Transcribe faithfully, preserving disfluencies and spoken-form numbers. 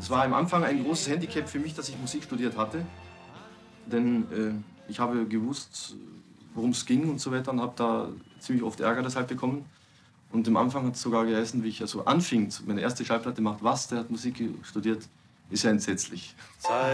Es war am Anfang ein großes Handicap für mich, dass ich Musik studiert hatte. Denn äh, ich habe gewusst, worum es ging und so weiter und habe da ziemlich oft Ärger deshalb bekommen. Und am Anfang hat es sogar geheißen, wie ich also anfing, meine erste Schallplatte macht, was, der hat Musik studiert, ist ja entsetzlich.